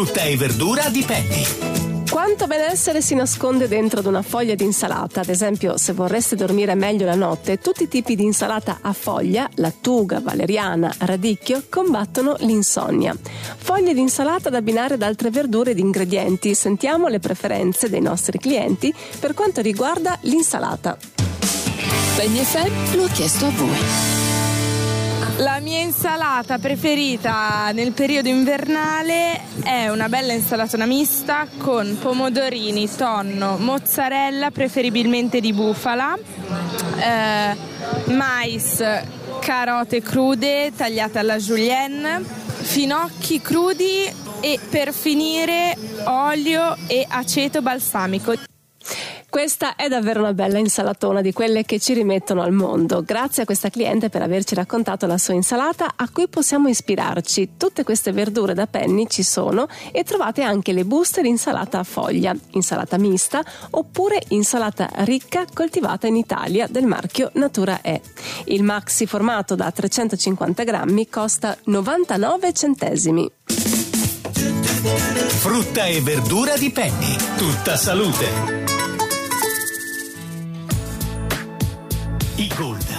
Frutta e verdura di Penny. Quanto benessere si nasconde dentro ad una foglia di insalata? Ad esempio, se vorreste dormire meglio la notte, tutti i tipi di insalata a foglia, lattuga, valeriana, radicchio, combattono l'insonnia. Foglie di insalata da abbinare ad altre verdure ed ingredienti. Sentiamo le preferenze dei nostri clienti per quanto riguarda l'insalata. Penny FM lo ha chiesto a voi. La mia insalata preferita nel periodo invernale è una bella insalatona mista con pomodorini, tonno, mozzarella, preferibilmente di bufala, mais, carote crude tagliate alla julienne, finocchi crudi e per finire olio e aceto balsamico. Questa è davvero una bella insalatona, di quelle che ci rimettono al mondo. Grazie a questa cliente per averci raccontato la sua insalata a cui possiamo ispirarci. Tutte queste verdure da Penny ci sono e trovate anche le buste di insalata a foglia, insalata mista oppure insalata ricca coltivata in Italia del marchio Natura E. Il maxi formato da 350 grammi costa 99 centesimi. Frutta e verdura di Penny. Tutta salute. I Gold